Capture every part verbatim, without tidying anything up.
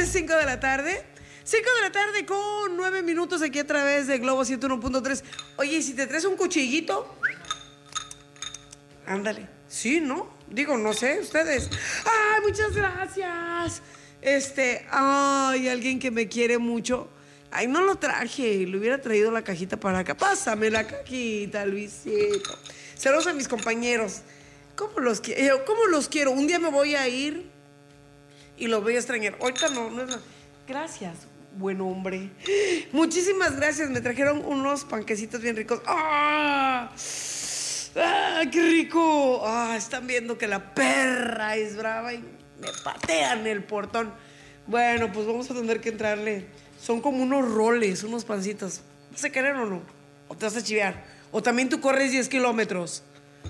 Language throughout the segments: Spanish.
cinco de la tarde. cinco de la tarde con nueve minutos aquí a través de Globo ciento uno punto tres. Oye, ¿y si te traes un cuchillito? Ándale. Sí, ¿no? Digo, no sé, ustedes. ¡Ay, muchas gracias! Este, ay, alguien que me quiere mucho. Ay, no lo traje, le hubiera traído la cajita para acá. Pásame la cajita, Luisito. Saludos a mis compañeros. ¿Cómo los quiero? ¿Cómo los quiero? Un día me voy a ir y los voy a extrañar. Ahorita no, no es la... Gracias, buen hombre. Muchísimas gracias, me trajeron unos panquecitos bien ricos. ¡Ah! ¡Ah, qué rico! ¡Ah, están viendo que la perra es brava y me patean el portón! Bueno, pues vamos a tener que entrarle. Son como unos roles, unos pancitos. ¿Vas a querer o no? ¿O te vas a chivear? ¿O también tú corres diez kilómetros?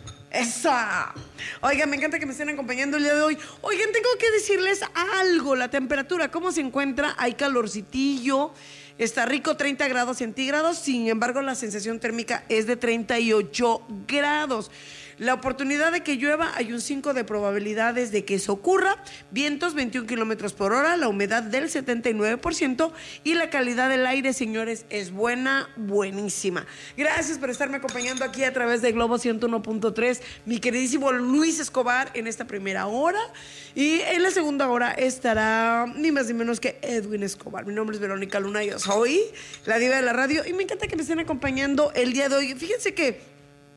¡Esa! Oigan, me encanta que me estén acompañando el día de hoy. Oigan, tengo que decirles algo. La temperatura, ¿cómo se encuentra? Hay calorcitillo. Está rico, treinta grados centígrados. Sin embargo, la sensación térmica es de treinta y ocho grados. La oportunidad de que llueva, hay un cinco de probabilidades de que eso ocurra. Vientos veintiún kilómetros por hora, la humedad del setenta y nueve por ciento y la calidad del aire, señores, es buena, buenísima. Gracias por estarme acompañando aquí a través de Globo ciento uno punto tres, mi queridísimo Luis Escobar en esta primera hora. Y en la segunda hora estará ni más ni menos que Edwin Escobar. Mi nombre es Verónica Luna, yo soy la diva de la radio y me encanta que me estén acompañando el día de hoy. Fíjense que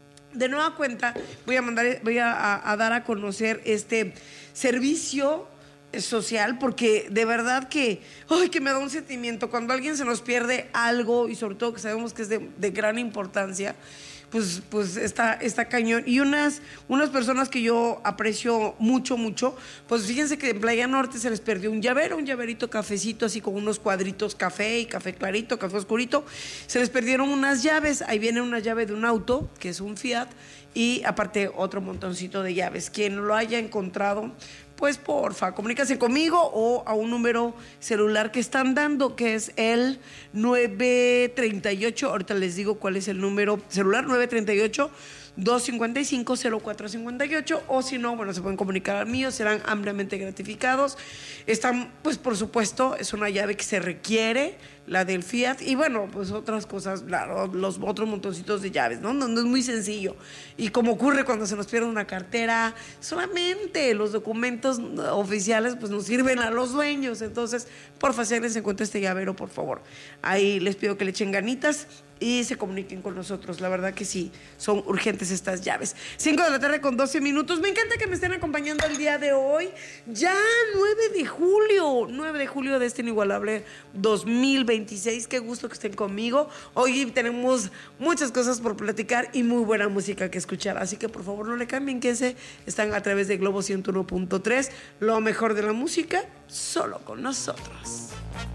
de nueva cuenta voy a mandar, voy a, a, a dar a conocer este servicio social, porque de verdad que, ay, que me da un sentimiento cuando alguien se nos pierde algo y sobre todo que sabemos que es de, de gran importancia. Pues, pues está, está cañón. Y unas, unas personas que yo aprecio mucho, mucho, pues fíjense que en Playa Norte se les perdió un llavero, un llaverito cafecito, así con unos cuadritos café y café clarito, café oscurito. Se les perdieron unas llaves. Ahí viene una llave de un auto, que es un Fiat, y aparte otro montoncito de llaves. Quien lo haya encontrado, pues porfa, comunícase conmigo o a un número celular que están dando, que es el nueve treinta y ocho, ahorita les digo cuál es el número celular, nueve treinta y ocho, dos cincuenta y cinco, cero cuatro cincuenta y ocho, o si no, bueno, se pueden comunicar al mío, serán ampliamente gratificados. Están, pues por supuesto, es una llave que se requiere, la del Fiat, y bueno, pues otras cosas, claro, los otros montoncitos de llaves, ¿no? No, no es muy sencillo. Y como ocurre cuando se nos pierde una cartera, solamente los documentos oficiales pues nos sirven a los dueños. Entonces, porfa, si alguien se encuentra este llavero, por favor, ahí les pido que le echen ganitas y se comuniquen con nosotros. La verdad que sí, son urgentes estas llaves. cinco de la tarde con doce minutos. Me encanta que me estén acompañando el día de hoy. Ya nueve de julio, nueve de julio de este inigualable dos mil veintiséis. Qué gusto que estén conmigo. Hoy tenemos muchas cosas por platicar y muy buena música que escuchar. Así que por favor no le cambien, que se están a través de Globo ciento uno punto tres. Lo mejor de la música, solo con nosotros.